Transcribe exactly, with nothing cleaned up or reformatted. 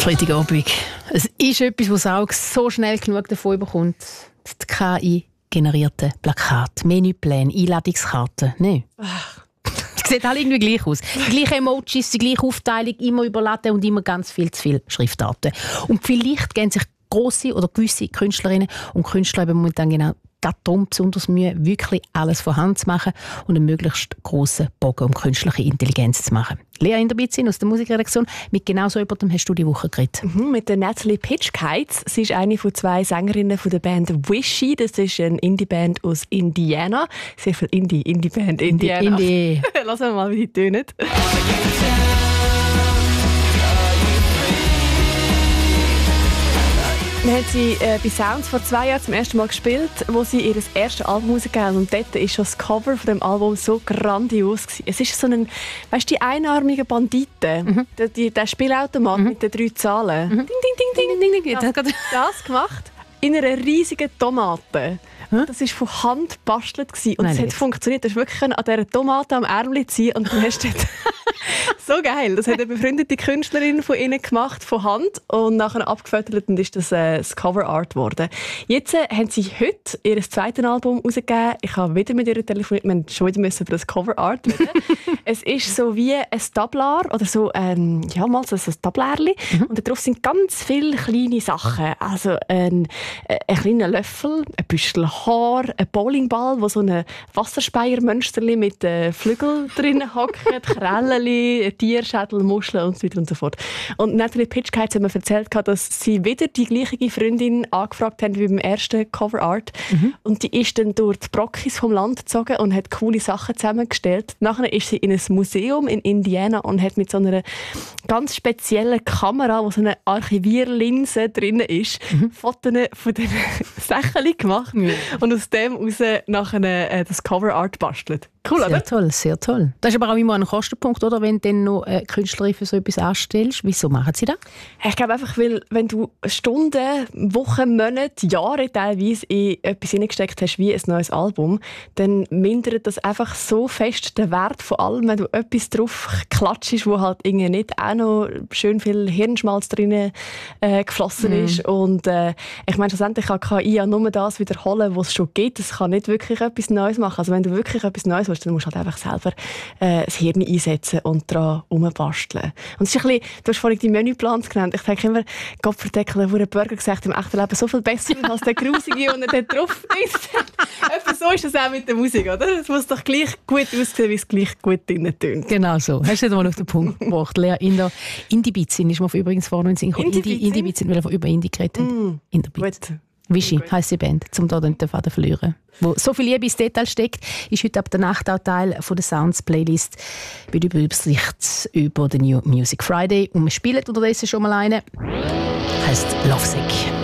Freitagabend. Es ist etwas, was das Auge so schnell genug davon bekommt. Die K I-generierten Plakate, Menüpläne, Einladungskarten. Nein. Sie sehen alle irgendwie gleich aus. Die gleichen Emojis, die gleiche Aufteilung, immer überladen und immer ganz viel zu viele Schriftarten. Und vielleicht geben sich grosse oder gewisse Künstlerinnen und Künstler eben momentan genau darum besonders Mühe, wirklich alles von Hand zu machen und einen möglichst grossen Bogen um künstliche Intelligenz zu machen. Lea Inderbitzin aus der Musikredaktion, mit genau so jemandem hast du die Woche geredet. Mhm, mit der Natalie Pitchkites. Sie ist eine von zwei Sängerinnen von der Band Wishy. Das ist eine Indie-Band aus Indiana. Sehr viel Indie, Indie-Band, Indiana. Indie. Lassen wir mal, wie die tönen. Wir haben sie äh, bei Sounds vor zwei Jahren zum ersten Mal gespielt, wo sie ihr erstes Album rausgegeben haben. Und dort war schon das Cover von dem Album so grandios gewesen. Es ist so ein, weißt du, die einarmigen Banditen, mhm. der, die, der Spielautomat mhm. mit den drei Zahlen. Mhm. Ding, ding, ding, ding, ding, ding, ding. Das, das gemacht in einer riesigen Tomate. Hm? Das war von Hand gebastelt und es hat funktioniert. Du hast wirklich an dieser Tomate am Ärmel ziehen und du hast dort so geil. Das hat eine befreundete Künstlerin von ihnen gemacht, von Hand, und nachher abgefüttert und ist das äh, das Cover Art geworden. Jetzt äh, haben sie heute ihr zweites Album rausgegeben. Ich habe wieder mit ihr telefoniert. Wir mussten schon wieder müssen über das Cover Art reden. Es ist so wie ein Tablar oder so, ähm, ja, mal so ein Tablärli. Mhm. Und darauf sind ganz viele kleine Sachen. Also ein, äh, ein kleiner Löffel, ein Büschel Haar, ein Bowlingball, wo so ein Wasserspeiermönsterli mit äh, Flügeln drin hockt, Krällen, Tierschädel, Muscheln und so weiter und so fort. Und Natalie Pitchkites hat mir erzählt, dass sie wieder die gleiche Freundin angefragt haben wie beim ersten Cover Art. Mhm. Und die ist dann durch die Brockis vom Land gezogen und hat coole Sachen zusammengestellt. Nachher ist sie in ein Museum in Indiana und hat mit so einer ganz speziellen Kamera, wo so eine Archivierlinse drin ist, mhm. Fotos von den Sachen gemacht. Mhm. Und aus dem heraus nachher äh, das Cover Art bastelt. Cool, sehr oder? Sehr toll, sehr toll. Das ist aber auch immer ein Kostenpunkt, oder? Wenn du dann noch eine Künstlerin für so etwas anstellst. Wieso machen sie das? Ich glaube einfach, weil wenn du Stunden, Wochen, Monate, Jahre teilweise in etwas hineingesteckt hast, wie ein neues Album, dann mindert das einfach so fest den Wert von allem, wenn du etwas drauf klatschst, wo halt irgendwie nicht auch noch schön viel Hirnschmalz drin äh, geflossen mm. ist. Und äh, ich meine, schlussendlich kann K I ja nur das wiederholen, was es schon gibt. Es kann nicht wirklich etwas Neues machen. Also wenn du wirklich etwas Neues willst, dann musst du halt einfach selber äh, das Hirn einsetzen und daran rumbasteln. Und es ist ein bisschen, du hast vorhin die Menüplans genannt. Ich denke immer, Gott verdeckeln, wo ein Burger gesagt im echten Leben so viel besser ist als der grusige und er drauf ist. Etwa so ist das auch mit der Musik, oder? Es muss doch gleich gut aussehen, wie es gleich gut drinnen tönt. Genau so. Hast du das mal auf den Punkt gebracht. Lea Inder. Indie-Bizin ist mir übrigens vorhin in den Sinn gekommen. Indie-Bizin, weil wir über Indie geredet haben. Mm, Indie-Bizin. Wishy heisst die Band, um da den Faden zu verlieren. Wo so viel Liebe ins Detail steckt, ist heute ab der Nacht auch Teil von der Sounds-Playlist bei der Übersicht über den New Music Friday. Und wir spielen unterdessen schon mal eine. Heisst Lovesick.